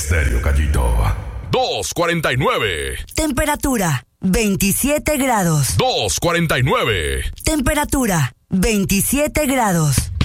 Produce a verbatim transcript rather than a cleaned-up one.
Estéreo Gallito. dos cuarenta y nueve. Temperatura veintisiete grados. dos cuarenta y nueve. Temperatura veintisiete grados.